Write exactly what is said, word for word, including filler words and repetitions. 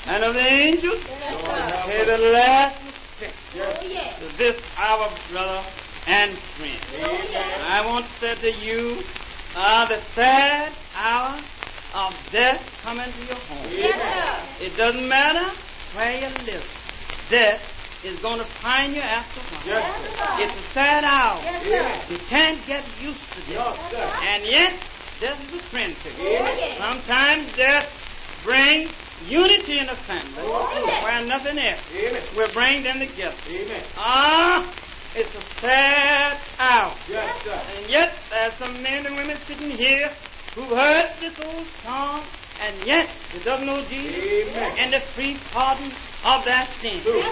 and of the angels. Yes, Say the last respect Oh, yes. to this our brother and friend. Oh, yes. I want to say to you, uh, the sad hour of death coming to your home. Yes, sir. It doesn't matter where you live. Death is going to find you after a while. Yes, sir. It's a sad hour. Yes, sir. You can't get used to death. Yes, sir. And yet, death is a friend to you. Oh, yes. Sometimes death brings unity in a family Oh, yes. where nothing else Amen. will bring them together. Amen. Ah, it's a sad hour. Yes, sir. And yet, there's some men and women sitting here who've heard this old song, and yet they doesn't know Jesus Amen. and the free pardon of their sins. True.